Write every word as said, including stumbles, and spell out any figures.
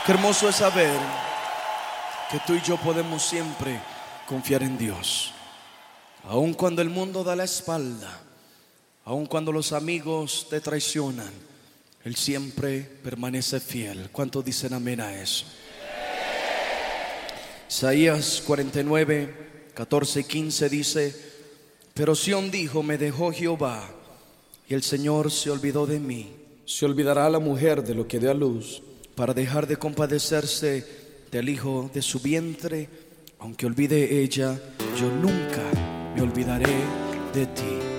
Qué hermoso es saber que tú y yo podemos siempre confiar en Dios. Aun cuando el mundo da la espalda, aun cuando los amigos te traicionan, Él siempre permanece fiel. ¿Cuántos dicen amén a eso? Isaías cuarenta y nueve, catorce y quince dice: pero Sión dijo, me dejó Jehová, y el Señor se olvidó de mí. Se olvidará la mujer de lo que dio a luz, para dejar de compadecerse del hijo de su vientre. Aunque olvide ella, yo nunca me olvidaré de ti.